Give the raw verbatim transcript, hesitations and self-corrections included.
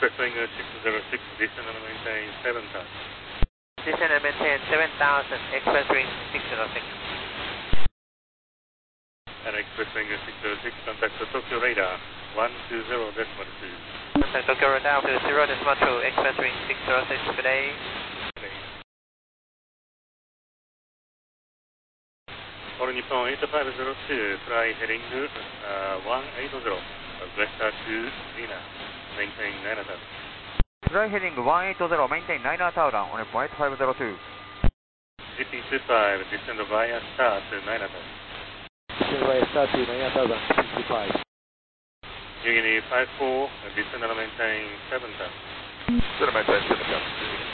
Express Winger six zero six, descend and maintain seven thousand. Descend and maintain seven thousand, Express Wing six zero six. And Express Winger six zero six, contact the Tokyo Radar one two zero decimal two. Contact Tokyo Radar one two zero decimal two, Express Wing six zero six, good day. All Nippon eight five zero two, fly heading uh, one eight zero, Vector two Lina, maintain nine thousand. Fly heading one eight zero, maintain nine thousand on point eight five zero two. G P two five, descend via start nine thousand. Descend via start nine thousand, G P two five. Unity five four, descend and maintain seven thousand. Descend and maintain seven thousand.